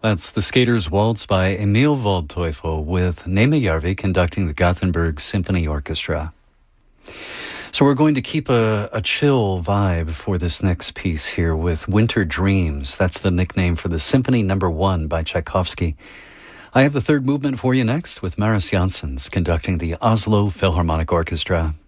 That's The Skater's Waltz by Emil Waldteufel with Nema Järvi conducting the Gothenburg Symphony Orchestra. So we're going to keep a chill vibe for this next piece here with Winter Dreams. That's the nickname for the Symphony No. 1 by Tchaikovsky. I have the third movement for you next with Maris Janssens conducting the Oslo Philharmonic Orchestra.